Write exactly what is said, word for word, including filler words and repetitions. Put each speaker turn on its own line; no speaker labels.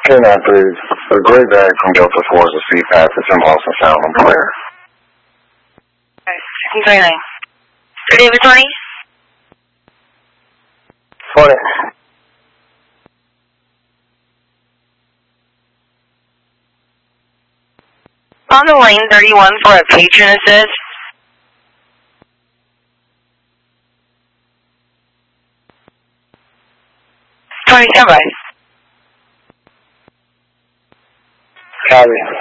Ten nine three. A gray bag from Delta four is a C PAT for Tim Lawson Sound on player.
Alright, twenty-nine. For David twenty?
forty.
On the lane thirty-one for a patron assist. twenty, stand by.
Copy.